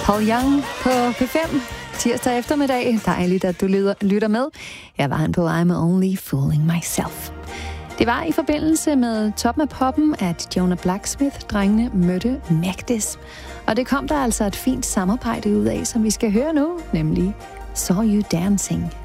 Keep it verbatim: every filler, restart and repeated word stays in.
Paul Young på P fem tirsdag eftermiddag. Dejligt, at du lytter, lytter med. Jeg var han på I'm Only Fooling Myself. Det var i forbindelse med Toppen af Poppen, at Jonah Blacksmith-drengene mødte Magdis. Og det kom der altså et fint samarbejde ud af, som vi skal høre nu, nemlig Saw You Dancing.